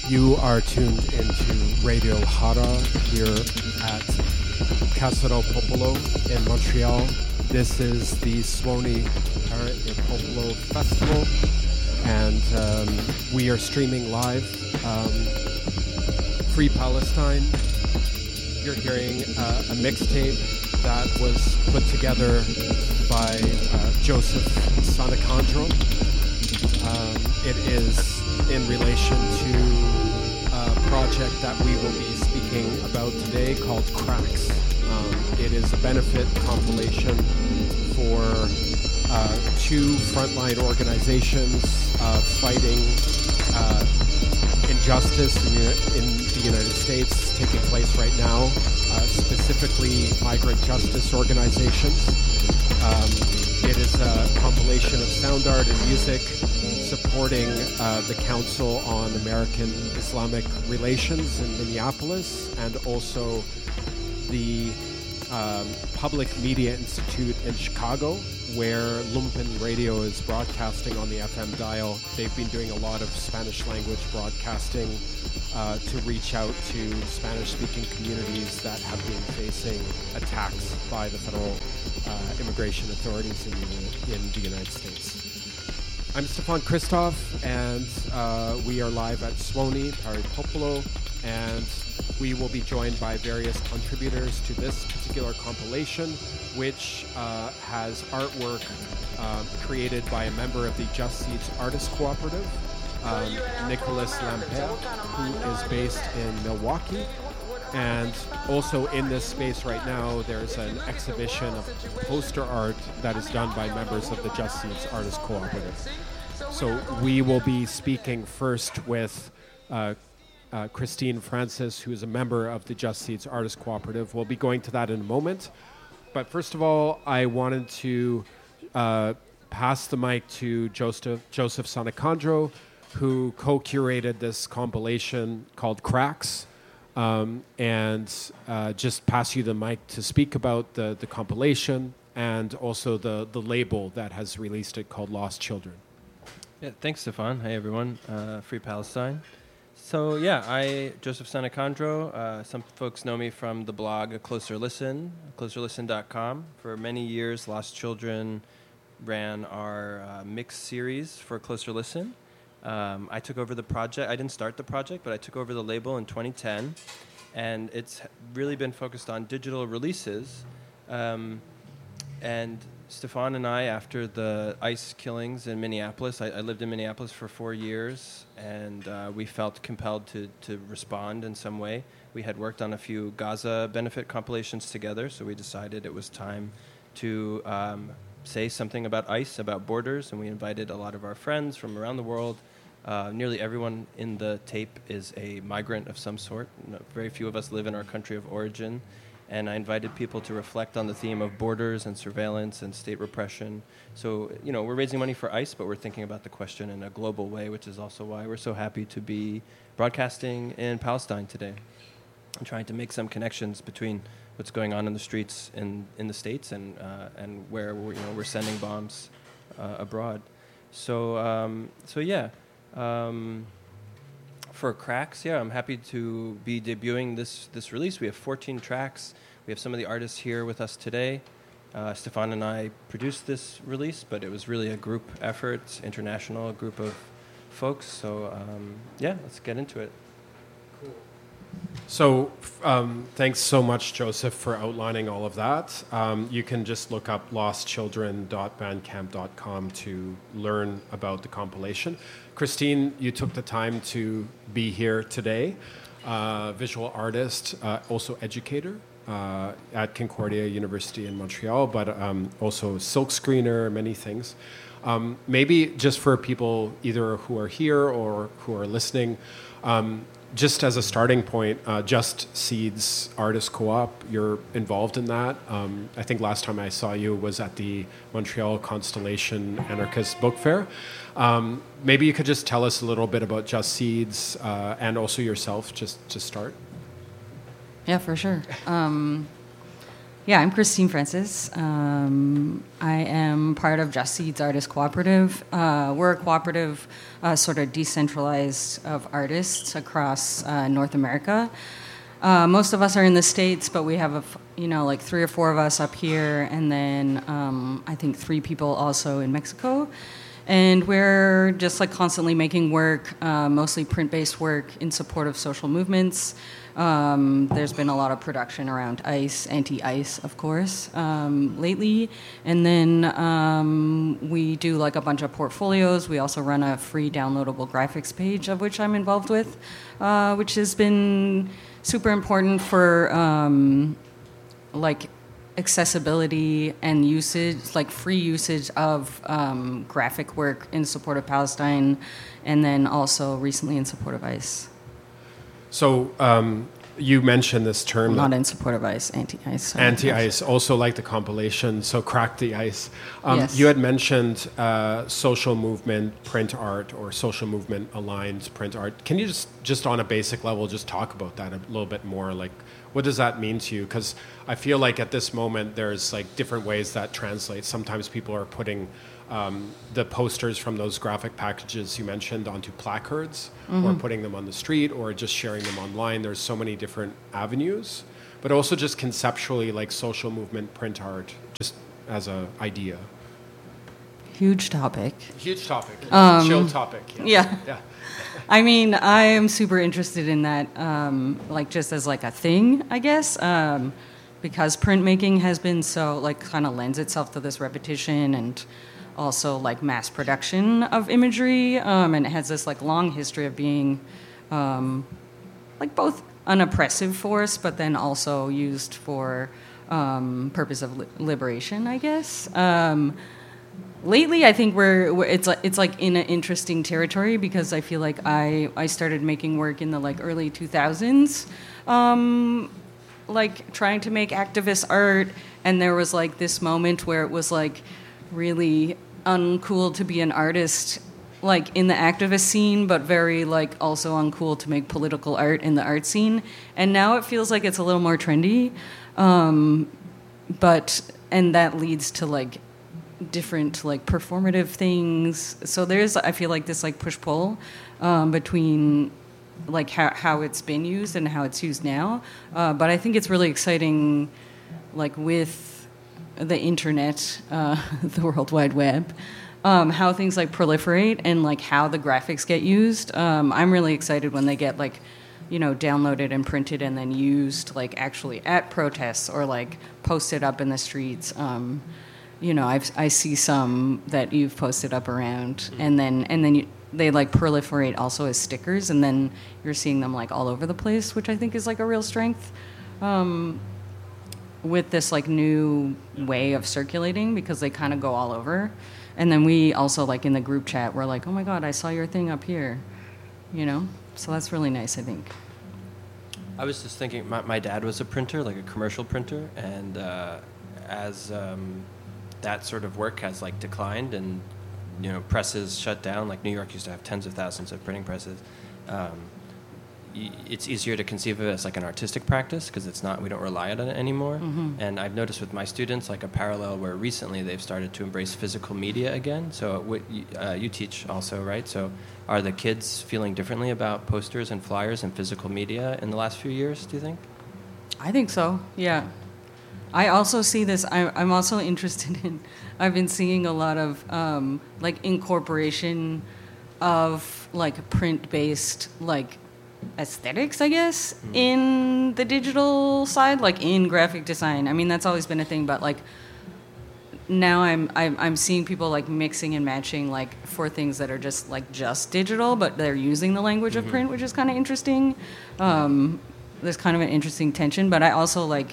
You are tuned into Radio Hara here at Casero Popolo in Montreal. This is the Suoni Parrot et Popolo Festival, and we are streaming live. Free Palestine. You're hearing a mixtape that was put together by Joseph Sanacandro. It is in relation to a project that we will be speaking about today called Cracks. It is a benefit compilation for two frontline organizations fighting injustice in the United States taking place right now, specifically migrant justice organizations. It is a compilation of sound art and music supporting the Council on American Islamic Relations in Minneapolis, and also the Public Media Institute in Chicago, where Lumpen Radio is broadcasting on the FM dial. They've been doing a lot of Spanish language broadcasting to reach out to Spanish-speaking communities that have been facing attacks by the federal immigration authorities in the United States. I'm Stefan Christoph, and we are live at Suoni Parrot et Popolo, and we will be joined by various contributors to this particular compilation, which has artwork created by a member of the Just Seeds Artist Cooperative, Nicholas Lampert, who is based in Milwaukee. And also in this space right now, there's an exhibition of poster art that is done by members of the Just Seeds Artist Cooperative. So we will be speaking first with Christine Francis, who is a member of the Just Seeds Artist Cooperative. We'll be going to that in a moment. But first of all, I wanted to pass the mic to Joseph Sanacandro, who co-curated this compilation called Cracks. And just pass you the mic to speak about the compilation and also the label that has released it called Lost Children. Yeah, thanks, Stefan. Hey, everyone. Free Palestine. So, Joseph Sanacandro. Some folks know me from the blog A Closer Listen, closerlisten.com. For many years, Lost Children ran our mix series for Closer Listen. I took over the project. I didn't start the project, but I took over the label in 2010, and it's really been focused on digital releases. And Stefan and I, after the ICE killings in Minneapolis, I lived in Minneapolis for 4 years, and we felt compelled to respond in some way. We had worked on a few Gaza benefit compilations together, so we decided it was time to say something about ICE, about borders, and we invited a lot of our friends from around the world. Nearly everyone in the tape is a migrant of some sort. Very few of us live in our country of origin. And I invited people to reflect on the theme of borders and surveillance and state repression. So, we're raising money for ICE, but we're thinking about the question in a global way, which is also why we're so happy to be broadcasting in Palestine today and trying to make some connections between what's going on in the streets in the States and where we're sending bombs abroad. For Cracks, I'm happy to be debuting this release. We have 14 tracks. We have some of the artists here with us today. Stefan and I produced this release, but it was really a group effort, international group of folks. So, let's get into it. So thanks so much, Joseph, for outlining all of that. You can just look up lostchildren.bandcamp.com to learn about the compilation. Christine, you took the time to be here today. Visual artist, also educator at Concordia University in Montreal, but also silkscreener, many things. Maybe just for people either who are here or who are listening, just as a starting point, Just Seeds Artist Co-op, you're involved in that. I think last time I saw you was at the Montreal Constellation Anarchist Book Fair. Maybe you could just tell us a little bit about Just Seeds and also yourself, just to start. Yeah, for sure. Yeah, I'm Christine Francis. I am part of Just Seeds Artist Cooperative. We're a cooperative, sort of decentralized of artists across North America. Most of us are in the States, but we have like 3 or 4 of us up here, and then I think 3 people also in Mexico. And we're just like constantly making work, mostly print-based work in support of social movements. There's been a lot of production around ICE, anti-ICE, of course, lately. And then we do like a bunch of portfolios. We also run a free downloadable graphics page, of which I'm involved with, which has been super important for like accessibility and usage, like free usage of graphic work in support of Palestine, and then also recently in support of ICE. So you mentioned this term. Not in support of ICE, anti-ICE. Sorry. Anti-ICE, also like the compilation, so Crack the Ice. Yes. You had mentioned social movement print art or social movement aligned print art. Can you just on a basic level, just talk about that a little bit more? Like, what does that mean to you? Because I feel like at this moment, there's like different ways that translate. Sometimes people are putting the posters from those graphic packages you mentioned onto placards, or putting them on the street, or just sharing them online. There's so many different avenues, but also just conceptually, like social movement print art, just as an idea. Huge topic. Huge topic. Chill topic. Yeah. Yeah. I mean, I am super interested in that, like just as like a thing, I guess, because printmaking has been so like kind of lends itself to this repetition and also like mass production of imagery, and it has this like long history of being like both an oppressive force, but then also used for purpose of liberation, I guess. Lately, I think it's like in an interesting territory because I feel like I started making work in the like early 2000s, like trying to make activist art, and there was like this moment where it was like really uncool to be an artist like in the activist scene, but very like also uncool to make political art in the art scene. And now it feels like it's a little more trendy, and that leads to like different like performative things. So there's, I feel like this like push-pull between like how it's been used and how it's used now. But I think it's really exciting, like with the internet, the World Wide Web, how things like proliferate and like how the graphics get used. I'm really excited when they get like, downloaded and printed and then used like actually at protests or like posted up in the streets. I see some that you've posted up around, and then they like proliferate also as stickers, and then you're seeing them like all over the place, which I think is like a real strength with this like new way of circulating, because they kind of go all over. And then we also like in the group chat, we're like, oh my God, I saw your thing up here, So that's really nice, I think. I was just thinking, my dad was a printer, like a commercial printer, and as that sort of work has like declined and presses shut down, like New York used to have tens of thousands of printing presses, it's easier to conceive of it as like an artistic practice because we don't rely on it anymore. And I've noticed with my students like a parallel where recently they've started to embrace physical media again. So you teach also, right? So are the kids feeling differently about posters and flyers and physical media in the last few years, do you think? I think so, yeah. I also see this, I'm also interested in, I've been seeing a lot of like incorporation of like print-based like aesthetics, I guess, in the digital side, like in graphic design. I mean, that's always been a thing, but like now I'm seeing people like mixing and matching like for things that are just digital, but they're using the language of print, which is kind of interesting. There's kind of an interesting tension, but I also like,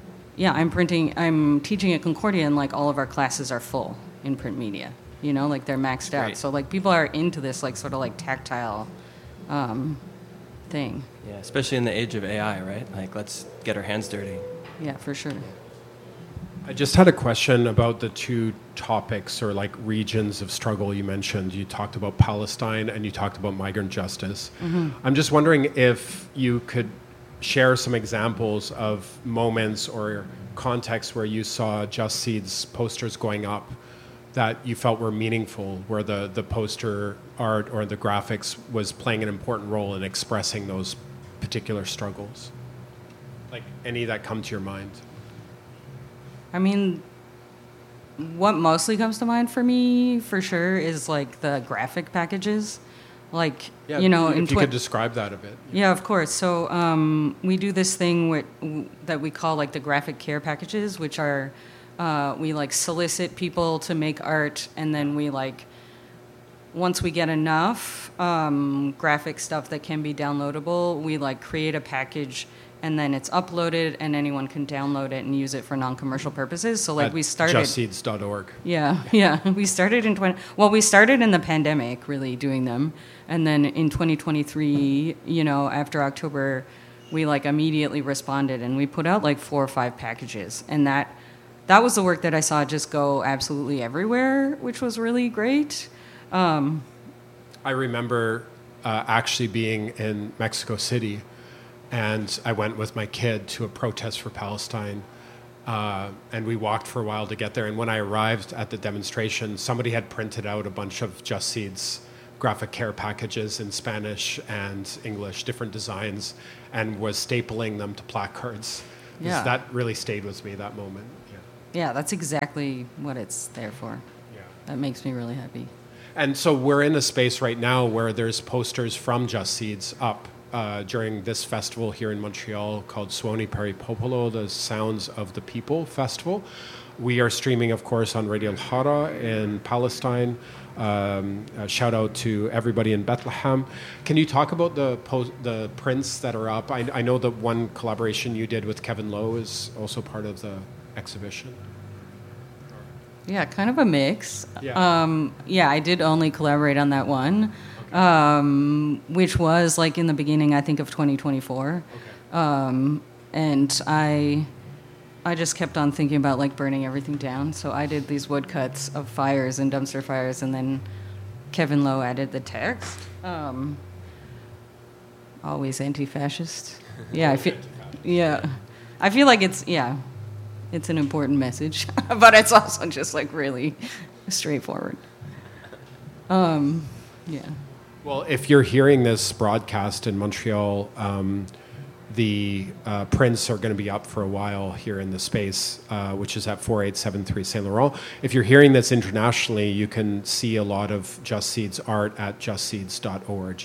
I'm teaching at Concordia, and like all of our classes are full in print media, like they're maxed out. So like people are into this like sort of like tactile thing. Yeah, especially in the age of AI, right? Like let's get our hands dirty. Yeah, for sure. I just had a question about the two topics or like regions of struggle you mentioned. You talked about Palestine and you talked about migrant justice. I'm just wondering if you could share some examples of moments or context where you saw Just Seeds posters going up that you felt were meaningful, where the poster art or the graphics was playing an important role in expressing those particular struggles? Like any that come to your mind? I mean, what mostly comes to mind for me, for sure, is like the graphic packages. Like, Yeah, you know, if you could describe that a bit. Yeah, of course. So we do this thing that we call like the graphic care packages, which are we like solicit people to make art, and then we like once we get enough graphic stuff that can be downloadable, we like create a package, and then it's uploaded, and anyone can download it and use it for non-commercial purposes. So like At we started justseeds.org. Yeah. We started we started in the pandemic, really doing them, and then in 2023, you know, after October, we like immediately responded, and we put out like 4 or 5 packages, and that was the work that I saw just go absolutely everywhere, which was really great. I remember actually being in Mexico City, and I went with my kid to a protest for Palestine, and we walked for a while to get there. And when I arrived at the demonstration, somebody had printed out a bunch of Just Seeds graphic care packages in Spanish and English, different designs, and was stapling them to placards. Yeah. That really stayed with me, that moment. Yeah, that's exactly what it's there for. Yeah. That makes me really happy. And so we're in a space right now where there's posters from Just Seeds up during this festival here in Montreal called Suoni per il Popolo, the Sounds of the People Festival. We are streaming, of course, on Radio Al-Hara in Palestine. A shout out to everybody in Bethlehem. Can you talk about the prints that are up? I know that one collaboration you did with Kevin Lowe is also part of the exhibition. Yeah, kind of a mix. Yeah. I did only collaborate on that one, which was like in the beginning, I think, of 2024. Okay. And I just kept on thinking about like burning everything down. So I did these woodcuts of fires and dumpster fires, and then Kevin Lowe added the text. Always anti-fascist. Yeah, I feel like it's an important message, but it's also just like really straightforward. Yeah. Well, if you're hearing this broadcast in Montreal, the prints are going to be up for a while here in the space, which is at 4873 Saint Laurent. If you're hearing this internationally, you can see a lot of Just Seeds art at justseeds.org.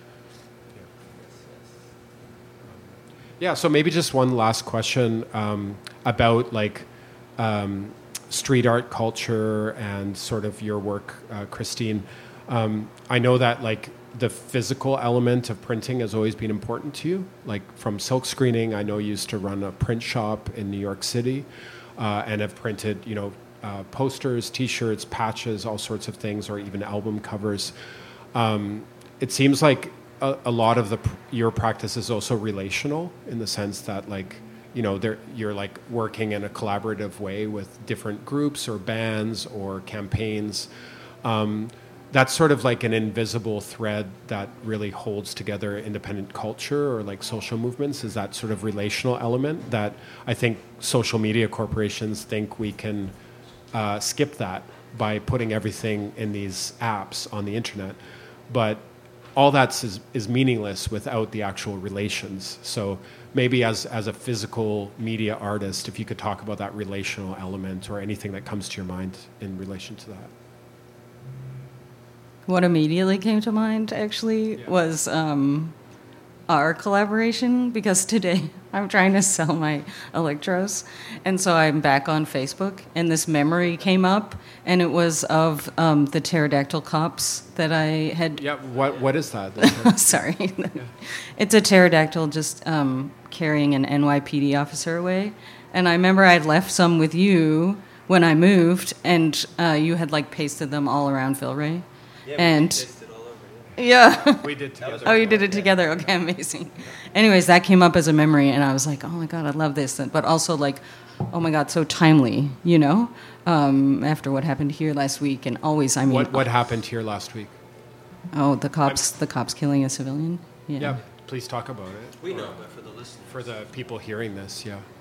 Yeah, so maybe just one last question about like street art culture and sort of your work, Christine. I know that like the physical element of printing has always been important to you. Like from silk screening, I know you used to run a print shop in New York City and have printed, posters, T-shirts, patches, all sorts of things, or even album covers. It seems like a lot of your practice is also relational in the sense that like, you're like working in a collaborative way with different groups or bands or campaigns. That's sort of like an invisible thread that really holds together independent culture or like social movements, is that sort of relational element that I think social media corporations think we can skip that by putting everything in these apps on the internet. But all that is meaningless without the actual relations. So maybe as a physical media artist, if you could talk about that relational element or anything that comes to your mind in relation to that. What immediately came to mind, actually, was our collaboration, because today I'm trying to sell my Electros, and so I'm back on Facebook, and this memory came up, and it was of the pterodactyl cops that I had... Yeah, what is that? Sorry. Yeah. It's a pterodactyl just carrying an NYPD officer away, and I remember I'd left some with you when I moved, and you had, like, pasted them all around Philray. Yeah, and we pasted all over. Yeah. We did together. Oh, you did it together. Okay, amazing. Anyways, that came up as a memory, and I was like, oh my God, I love this. But also like, oh my God, so timely, after what happened here last week. And always, I mean... What happened here last week? Oh, the cops killing a civilian? Yeah, please talk about it. We know, but for the listeners. For the people hearing this, yeah.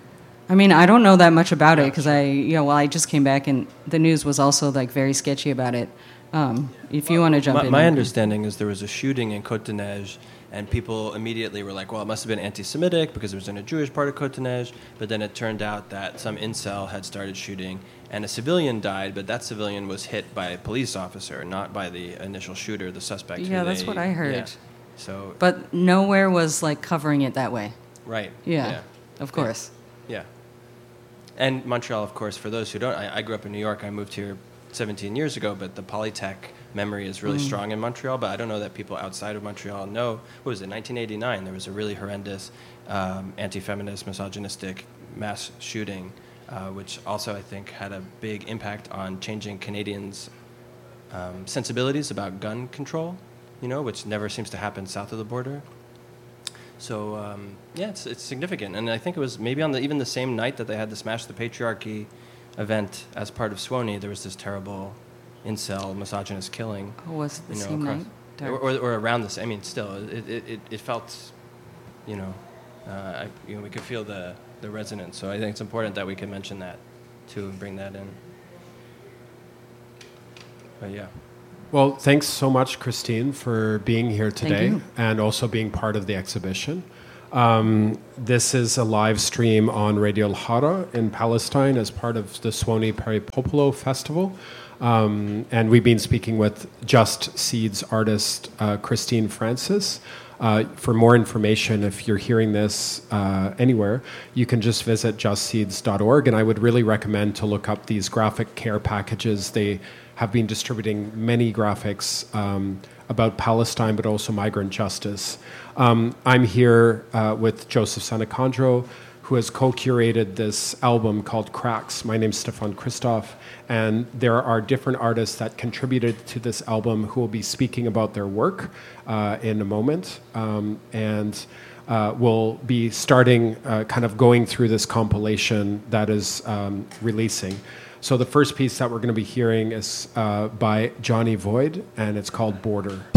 I mean, I don't know that much about it because I just came back and the news was also like very sketchy about it. If you want to jump in. My understanding is there was a shooting in Côte-de-Neige, and people immediately were like, well, it must have been anti-Semitic because it was in a Jewish part of Côte-de-Neige, but then it turned out that some incel had started shooting, and a civilian died, but that civilian was hit by a police officer, not by the initial shooter, the suspect. Yeah, that's what I heard. Yeah. So, but nowhere was like covering it that way. Right. Yeah. Of course. Yeah. And Montreal, of course, for those who don't, I grew up in New York. I moved here 17 years ago, but the Polytech memory is really strong in Montreal, but I don't know that people outside of Montreal know. What was it, 1989? There was a really horrendous anti-feminist, misogynistic mass shooting, which also, I think, had a big impact on changing Canadians' sensibilities about gun control, which never seems to happen south of the border. So, it's significant. And I think it was maybe on even the same night that they had the Smash the Patriarchy event as part of SWONY, there was this terrible incel misogynist killing. Oh, was it the same night? Or around this. I mean, still, it felt, we could feel the resonance. So I think it's important that we can mention that, too, and bring that in. But yeah. Well, thanks so much, Christine, for being here today Thank you. and also being part of the exhibition. This is a live stream on Radio Al-Hara in Palestine as part of the SWONY Peripopolo Festival. And we've been speaking with Just Seeds artist Christine Francis. For more information, if you're hearing this anywhere, you can just visit justseeds.org. And I would really recommend to look up these graphic care packages. They have been distributing many graphics about Palestine, but also migrant justice. I'm here with Joseph Sanacandro, who has co-curated this album called Cracks. My name's Stefan Christoph, and there are different artists that contributed to this album who will be speaking about their work in a moment. And we'll be starting kind of going through this compilation that is releasing. So the first piece that we're going to be hearing is by Johnny Void, and it's called Border.